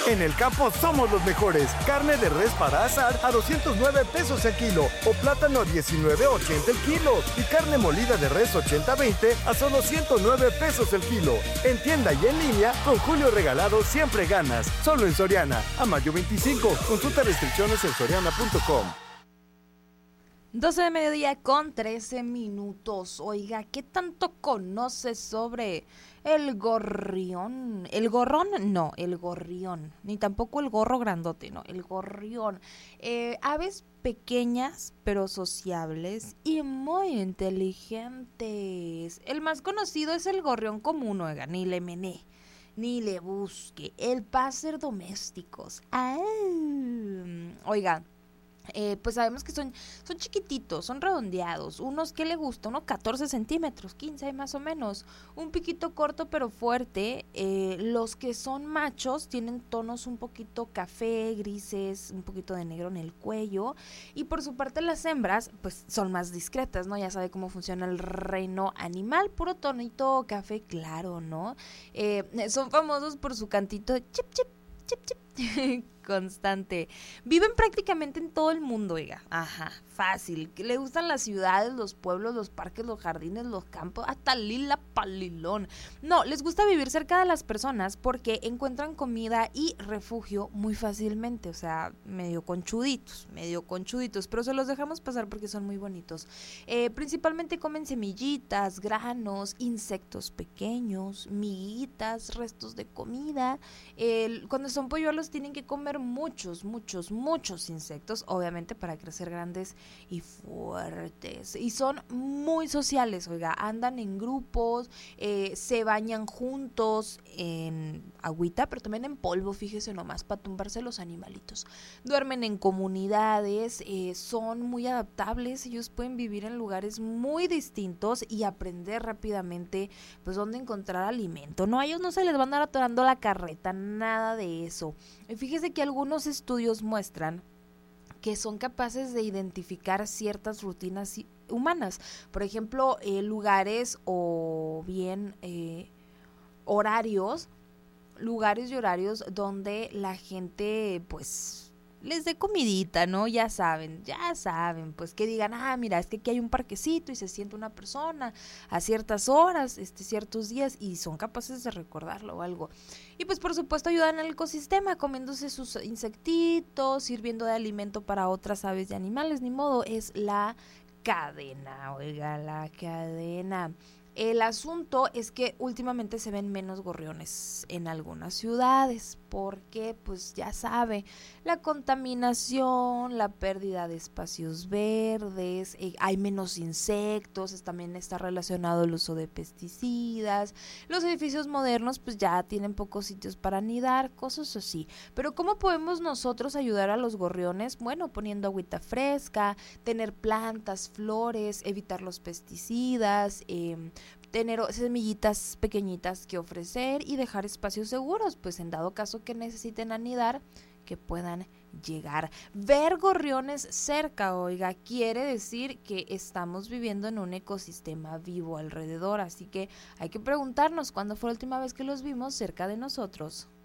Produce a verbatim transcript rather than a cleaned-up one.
En el campo somos los mejores. Carne de res para asar a doscientos nueve pesos el kilo o plátano a diecinueve ochenta el kilo y carne molida de res ochenta veinte a solo ciento nueve pesos el kilo. En tienda y en línea, con Julio Regalado siempre ganas. Solo en Soriana. A mayo veinticinco. Consulta restricciones en soriana punto com. doce de mediodía con trece minutos. Oiga, ¿qué tanto conoces sobre el gorrión? ¿El gorrón? No, el gorrión. Ni tampoco el gorro grandote, no, el gorrión. Eh, aves pequeñas, pero sociables y muy inteligentes. El más conocido es el gorrión común, oiga, ni le mené, ni le busque. El pácer domésticos. Ah, oiga. Eh, pues sabemos que son, son chiquititos, son redondeados, unos que le gusta, unos catorce centímetros, quince más o menos, un piquito corto pero fuerte. Eh, los que son machos tienen tonos un poquito café, grises, un poquito de negro en el cuello, y por su parte las hembras pues son más discretas, ¿no? Ya sabe cómo funciona el reino animal, puro tonito café claro, ¿no? Eh, son famosos por su cantito de chip chip, chip chip constante. Viven prácticamente en todo el mundo, oiga. Ajá, fácil. Que le gustan las ciudades, los pueblos, los parques, los jardines, los campos, hasta lila palilón. No, les gusta vivir cerca de las personas porque encuentran comida y refugio muy fácilmente. O sea, medio conchuditos, medio conchuditos, pero se los dejamos pasar porque son muy bonitos. Eh, principalmente comen semillitas, granos, insectos pequeños, miguitas, restos de comida. Eh, cuando son polluelos tienen que comer muchos, muchos, muchos insectos, obviamente para crecer grandes y fuertes. Y son muy sociales, oiga, andan en grupos, eh, se bañan juntos en agüita, pero también en polvo, fíjese nomás, para tumbarse los animalitos. Duermen en comunidades, eh, son muy adaptables, ellos pueden vivir en lugares muy distintos y aprender rápidamente, pues, dónde encontrar alimento. No, a ellos no se les va a andar atorando la carreta, nada de eso. Y fíjese que algunos estudios muestran que son capaces de identificar ciertas rutinas humanas, por ejemplo, eh, lugares o bien eh, horarios, lugares y horarios donde la gente pues les dé comidita, ¿no? Ya saben, ya saben, pues que digan, ah, mira, es que aquí hay un parquecito y se siente una persona a ciertas horas, este, ciertos días, y son capaces de recordarlo o algo. Y pues por supuesto ayudan al ecosistema, comiéndose sus insectitos, sirviendo de alimento para otras aves y animales, ni modo, es la cadena, oiga, la cadena. El asunto es que últimamente se ven menos gorriones en algunas ciudades porque, pues ya sabe, la contaminación, la pérdida de espacios verdes, eh, hay menos insectos, también está relacionado el uso de pesticidas, los edificios modernos pues ya tienen pocos sitios para anidar, cosas así. Pero ¿cómo podemos nosotros ayudar a los gorriones? Bueno, poniendo agüita fresca, tener plantas, flores, evitar los pesticidas, eh, tener semillitas pequeñitas que ofrecer y dejar espacios seguros, pues en dado caso que necesiten anidar, que puedan llegar. Ver gorriones cerca, oiga, quiere decir que estamos viviendo en un ecosistema vivo alrededor, así que hay que preguntarnos cuándo fue la última vez que los vimos cerca de nosotros.